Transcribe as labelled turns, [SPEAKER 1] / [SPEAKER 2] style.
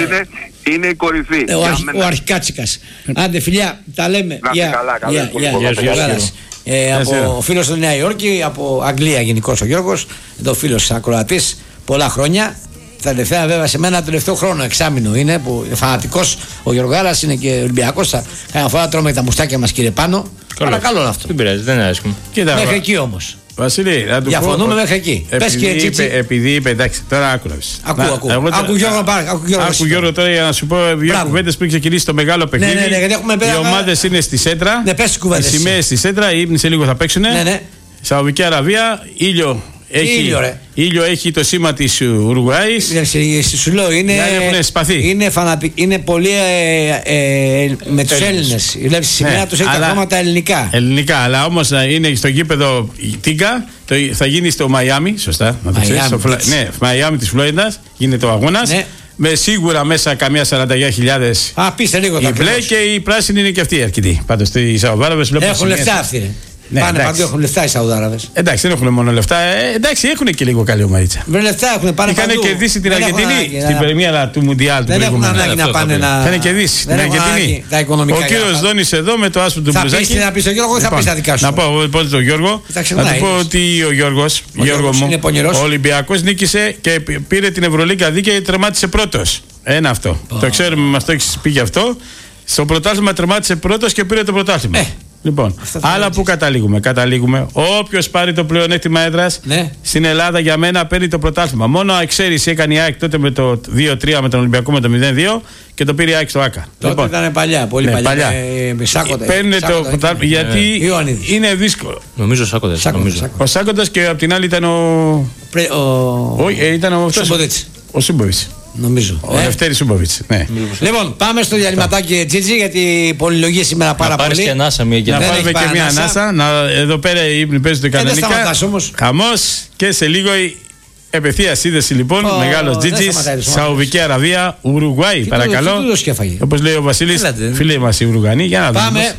[SPEAKER 1] είναι η κορυφή.
[SPEAKER 2] Ο Αρχικάτσικας. Άντε φιλιά, τα λέμε. Ο φίλος στο Νέα Υόρκη, από Αγγλία γενικώς ο Γιώργος, το φίλος ακροατής πολλά χρόνια. Τα τελευταία βέβαια σε μένα τελευταίο χρόνο, εξάμηνο είναι που είναι φανατικός ο Γιωργάρας, είναι και Ολυμπιακός. Κάνα φορά τρώμε τα μουστάκια μας κύριε Πάνο. Παρακαλώ αυτό.
[SPEAKER 3] Δεν πειράζει, δεν αρέσκουμε.
[SPEAKER 2] Μέχρι εκεί όμως.
[SPEAKER 4] Βασίλη, να του
[SPEAKER 2] διαφωνούμε μέχρι εκεί. Πες και έτσι.
[SPEAKER 4] Επειδή είπε, εντάξει, τώρα άκουλαβες.
[SPEAKER 2] Ακού
[SPEAKER 4] Γιώργο τώρα για να σου πω δύο κουβέντες πριν ξεκινήσει το μεγάλο παιχνίδι. Οι ομάδες είναι στη Σέντρα. Οι σημαίες στη Σέντρα, οι ύπνοι σε λίγο θα παίξουν. Σαουδική Αραβία, ήλιο έχει το σήμα της Ουρουγουάης.
[SPEAKER 2] Σου λέω είναι πολύ με τους Έλληνες. Βλέπεις σημαία τους έχει τα χρώματα ελληνικά.
[SPEAKER 4] Ελληνικά, αλλά όμως είναι στο γήπεδο Τίγκα, θα γίνει στο Μαϊάμι, σωστά. Ναι, Μαϊάμι της Φλόριντας γίνεται ο αγώνας. Με σίγουρα μέσα καμία 40.000.
[SPEAKER 2] Πείστε λίγο τα
[SPEAKER 4] μπλε και οι πράσινοι είναι και αυτοί αρκετοί. Πάντως οι Σαουδάραβες βλέπουν.
[SPEAKER 2] Έχουν λεφτά αυτοί. Ναι, πάνε παντού, έχουν λεφτά οι Σαουδάραβες.
[SPEAKER 4] Εντάξει, δεν έχουν μόνο λεφτά. Εντάξει, έχουν και λίγο καλή ομαδίτσα.
[SPEAKER 2] Βρε λεφτά έχουν, πάνε παντού.
[SPEAKER 4] Είχαν κερδίσει την Αργεντινή στην πρεμιέρα του Μουντιάλ.
[SPEAKER 2] Δεν έχουν ανάγκη να πάνε να.
[SPEAKER 4] Είχαν κερδίσει την Αργεντινή. Ο κύριος Δόνης εδώ με το άσπρο του μπλουζάκι.
[SPEAKER 2] Θα πεις να πεις τον Γιώργο ή θα πεις τα δικά σου?
[SPEAKER 4] Να πω πρώτα τον Γιώργο. Να του πω ότι ο Γιώργος, ο Ολυμπιακός νίκησε και πήρε την Ευρωλίγκα δίκαια και τερμάτισε πρώτος. Ένα αυτό. Το ξέρουμε, μας το έχεις πει γι' αυτό. Στο πρωτάθλημα τερμάτισε πρώτος και πήρε το πρωτάθλημα. Λοιπόν, άλλα που καταλήγουμε. Όποιος πάρει το πλεονέκτημα έδρας στην Ελλάδα για μένα παίρνει το πρωτάθλημα. Μόνο εξαίρεση έκανε η ΑΕΚ τότε με το 2-3 με τον Ολυμπιακό με το 0-2 και το πήρε η ΑΕΚ στο ΆΚΑ.
[SPEAKER 2] Τότε ήταν παλιά, πολύ παλιά. Με Σάκοντα.
[SPEAKER 4] Παίρνει το πρωτάθλημα γιατί είναι δύσκολο.
[SPEAKER 3] Νομίζω
[SPEAKER 4] ο Σάκοντας και απ' την άλλη ήταν ο Σούμποβιτς.
[SPEAKER 2] Νομίζω.
[SPEAKER 4] Ο Λευτέρης Σούμποβιτς. Ναι.
[SPEAKER 2] Λοιπόν, πάμε στο διαλυματάκι Τζίτζι, γιατί πολυλογεί σήμερα πάρα πολύ.
[SPEAKER 3] Να πάρεις και ανάσα
[SPEAKER 4] να πάρουμε και μια ανάσα. Εδώ πέρα οι ύπνοι παίζονται κανονικά. Χαμός και σε λίγο επευθεία σύνδεση λοιπόν. Μεγάλος Τζίτζις, Σαουδική Αραβία, Ουρουγουάη. Παρακαλώ. Όπως λέει ο Βασίλης, φίλοι μας οι Ουρουγανοί. Για να δούμε.